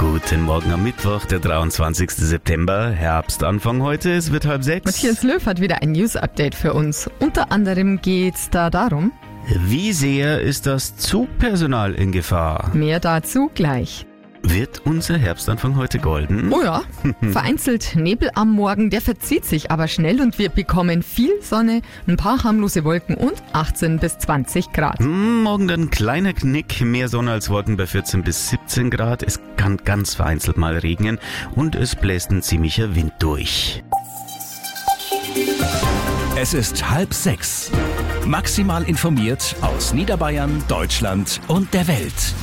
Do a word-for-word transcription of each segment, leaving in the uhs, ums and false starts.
Guten Morgen am Mittwoch, der dreiundzwanzigsten September, Herbstanfang heute, es wird halb sechs. Matthias Löw hat wieder ein News-Update für uns. Unter anderem geht's da darum, wie sehr ist das Zugpersonal in Gefahr? mehr dazu gleich. Wird unser Herbstanfang heute golden? Oh ja, vereinzelt Nebel am Morgen, der verzieht sich aber schnell und wir bekommen viel Sonne, ein paar harmlose Wolken und achtzehn bis zwanzig Grad. Hm, morgen dann kleiner Knick, mehr Sonne als Wolken bei vierzehn bis siebzehn Grad. Es kann ganz vereinzelt mal regnen und es bläst ein ziemlicher Wind durch. Es ist halb sechs. Maximal informiert aus Niederbayern, Deutschland und der Welt.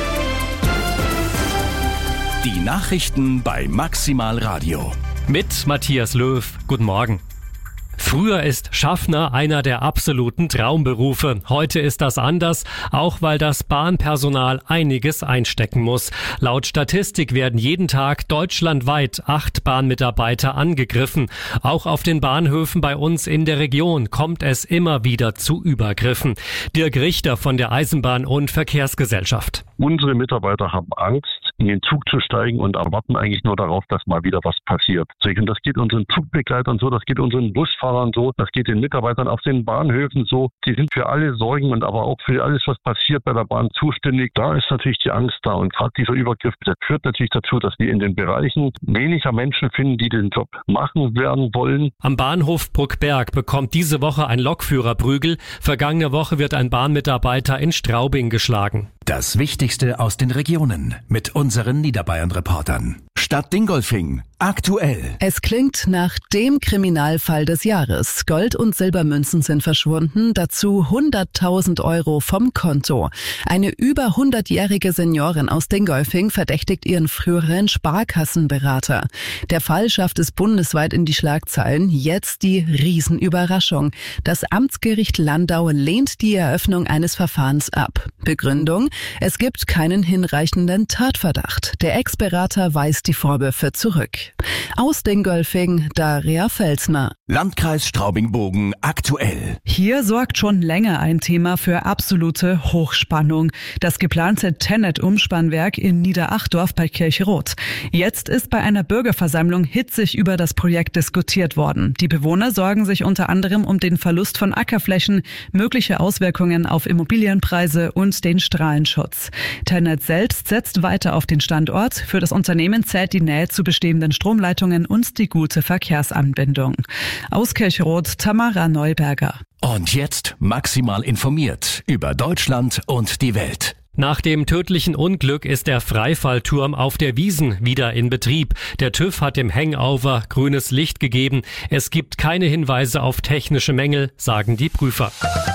Die Nachrichten bei Maximal Radio. Mit Matthias Löw. Guten Morgen. Früher ist Schaffner einer der absoluten Traumberufe. Heute ist das anders, auch weil das Bahnpersonal einiges einstecken muss. Laut Statistik werden jeden Tag deutschlandweit acht Bahnmitarbeiter angegriffen. Auch auf den Bahnhöfen bei uns in der Region kommt es immer wieder zu Übergriffen. Dirk Richter von der Eisenbahn- und Verkehrsgesellschaft. Unsere Mitarbeiter haben Angst, in den Zug zu steigen und erwarten eigentlich nur darauf, dass mal wieder was passiert. Und das geht unseren Zugbegleitern so, das geht unseren Busfahrern so, das geht den Mitarbeitern auf den Bahnhöfen so. Die sind für alle Sorgen und aber auch für alles, was passiert bei der Bahn zuständig. Da ist natürlich die Angst da und gerade dieser Übergriff, das führt natürlich dazu, dass wir in den Bereichen weniger Menschen finden, die den Job machen werden wollen. Am Bahnhof Bruckberg bekommt diese Woche ein Lokführer Prügel. Vergangene Woche wird ein Bahnmitarbeiter in Straubing geschlagen. Das Wichtigste aus den Regionen mit unseren Niederbayern-Reportern. Stadt Dingolfing. Aktuell. Es klingt nach dem Kriminalfall des Jahres. Gold- und Silbermünzen sind verschwunden, dazu hunderttausend Euro vom Konto. Eine über hundertjährige Seniorin aus Dingolfing verdächtigt ihren früheren Sparkassenberater. Der Fall schafft es bundesweit in die Schlagzeilen. Jetzt die Riesenüberraschung. Das Amtsgericht Landau lehnt die Eröffnung eines Verfahrens ab. Begründung: Es gibt keinen hinreichenden Tatverdacht. Der Ex-Berater weist die Vorwürfe zurück. Aus Dingolfing, Daria Felsner. Landkreis Straubing-Bogen aktuell. Hier sorgt schon länger ein Thema für absolute Hochspannung. Das geplante Tennet-Umspannwerk in Niederachdorf bei Kirchroth. Jetzt ist bei einer Bürgerversammlung hitzig über das Projekt diskutiert worden. Die Bewohner sorgen sich unter anderem um den Verlust von Ackerflächen, mögliche Auswirkungen auf Immobilienpreise und den Strahlenschutz. Tennet selbst setzt weiter auf den Standort. Für das Unternehmen zählt die Nähe zu bestehenden Stromleitungen und die gute Verkehrsanbindung. Aus Kirchroth, Tamara Neuberger. Und jetzt maximal informiert über Deutschland und die Welt. Nach dem tödlichen Unglück ist der Freifallturm auf der Wiesn wieder in Betrieb. Der TÜV hat dem Hangover grünes Licht gegeben. Es gibt keine Hinweise auf technische Mängel, sagen die Prüfer.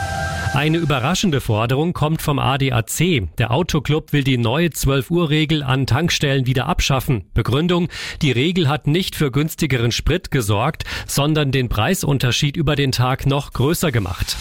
Eine überraschende Forderung kommt vom A D A C. Der Autoclub will die neue zwölf-Uhr-Regel an Tankstellen wieder abschaffen. Begründung: Die Regel hat nicht für günstigeren Sprit gesorgt, sondern den Preisunterschied über den Tag noch größer gemacht.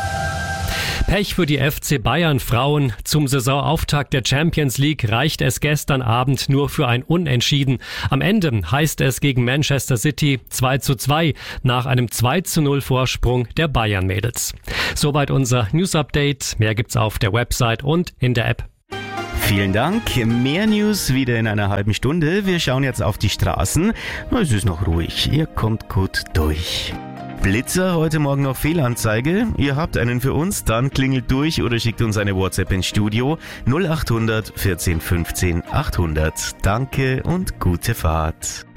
Pech für die F C Bayern Frauen. Zum Saisonauftakt der Champions League reicht es gestern Abend nur für ein Unentschieden. Am Ende heißt es gegen Manchester City zwei zu zwei nach einem zwei zu null Vorsprung der Bayern-Mädels. Soweit unser News-Update. Mehr gibt's auf der Website und in der App. Vielen Dank. Mehr News wieder in einer halben Stunde. Wir schauen jetzt auf die Straßen. Es ist noch ruhig. Ihr kommt gut durch. Blitzer, heute Morgen noch Fehlanzeige. Ihr habt einen für uns, dann klingelt durch oder schickt uns eine WhatsApp ins Studio null acht hundert vierzehn fünfzehn achthundert. Danke und gute Fahrt.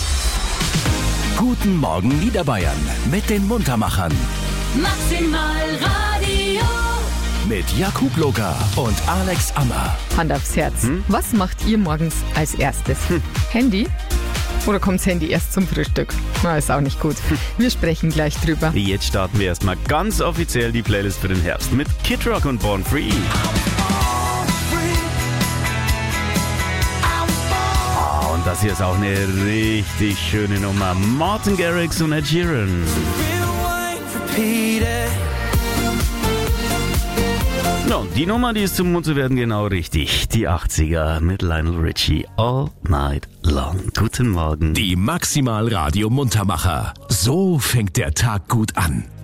Guten Morgen Niederbayern mit den Muntermachern. Maximal Radio. Mit Jakub Loga und Alex Ammer. Hand aufs Herz. Hm? Was macht ihr morgens als erstes? Hm. Handy? Oder kommt's Handy erst zum Frühstück? Na, ist auch nicht gut. Wir sprechen gleich drüber. Jetzt starten wir erstmal ganz offiziell die Playlist für den Herbst mit Kid Rock und Born Free. Oh, und das hier ist auch eine richtig schöne Nummer. Martin Garrix und Ed Sheeran. Ja, und die Nummer, die ist zum Mund zu werden, genau richtig. Die achtziger mit Lionel Richie, All Night Long. Guten Morgen. Die Maximal Radio Muntermacher. So fängt der Tag gut an.